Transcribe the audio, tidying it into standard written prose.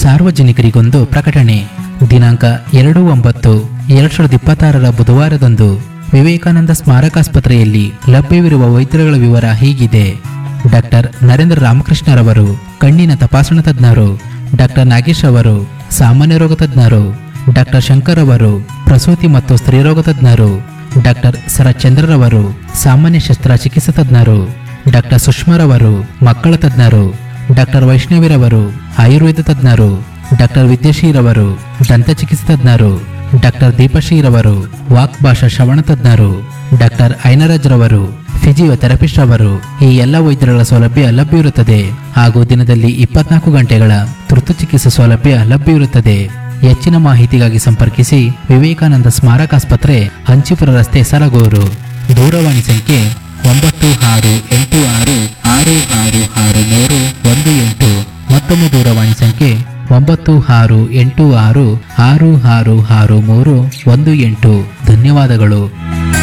ಸಾರ್ವಜನಿಕರಿಗೊಂದು ಪ್ರಕಟಣೆ. ದಿನಾಂಕ 2/9/2026 ಬುಧವಾರದಂದು ವಿವೇಕಾನಂದ ಸ್ಮಾರಕಾಸ್ಪತ್ರೆಯಲ್ಲಿ ಲಭ್ಯವಿರುವ ವೈದ್ಯರುಗಳ ವಿವರ ಹೀಗಿದೆ. ಡಾಕ್ಟರ್ ನರೇಂದ್ರ ರಾಮಕೃಷ್ಣರವರು ಕಣ್ಣಿನ ತಪಾಸಣಾ ತಜ್ಞರು, ಡಾಕ್ಟರ್ ನಾಗೇಶ್ ಅವರು ಸಾಮಾನ್ಯ ರೋಗ ತಜ್ಞರು, ಡಾಕ್ಟರ್ ಶಂಕರ್ ಅವರು ಪ್ರಸೂತಿ ಮತ್ತು ಸ್ತ್ರೀರೋಗ ತಜ್ಞರು, ಡಾಕ್ಟರ್ ಶರತ್ಚಂದ್ರರವರು ಸಾಮಾನ್ಯ ಶಸ್ತ್ರಚಿಕಿತ್ಸಾ ತಜ್ಞರು, ಡಾಕ್ಟರ್ ಸುಷ್ಮಾರವರು ಮಕ್ಕಳ ತಜ್ಞರು, ಡಾಕ್ಟರ್ ವೈಷ್ಣವಿರವರು ಆಯುರ್ವೇದ ತಜ್ಞರು, ಡಾಕ್ಟರ್ ವಿದ್ಯಾಶ್ರೀರವರು ದಂತ ಚಿಕಿತ್ಸಾ ತಜ್ಞರು, ಡಾಕ್ಟರ್ ದೀಪಶ್ರೀರವರು ವಾಕ್ ಭಾಷಾ ಶ್ರವಣ ತಜ್ಞರು, ಡಾಕ್ಟರ್ ಐನರಾಜ್ರವರು ಫಿಸಿಯೋಥೆರಪಿಸ್ಟ್ ಅವರು ಈ ಎಲ್ಲ ವೈದ್ಯರುಗಳ ಸೌಲಭ್ಯ ಲಭ್ಯವಿರುತ್ತದೆ. ಹಾಗೂ ದಿನದಲ್ಲಿ 24 ಗಂಟೆಗಳ ತುರ್ತು ಚಿಕಿತ್ಸಾ ಸೌಲಭ್ಯ ಲಭ್ಯವಿರುತ್ತದೆ. ಹೆಚ್ಚಿನ ಮಾಹಿತಿಗಾಗಿ ಸಂಪರ್ಕಿಸಿ ವಿವೇಕಾನಂದ ಸ್ಮಾರಕಾಸ್ಪತ್ರೆ, ಹಂಚಿಪುರ ರಸ್ತೆ, ಸರಗೂರು. ದೂರವಾಣಿ ಸಂಖ್ಯೆ 9686666318. ಮತ್ತೊಮ್ಮೆ ದೂರವಾಣಿ ಸಂಖ್ಯೆ 9686666318. ಧನ್ಯವಾದಗಳು.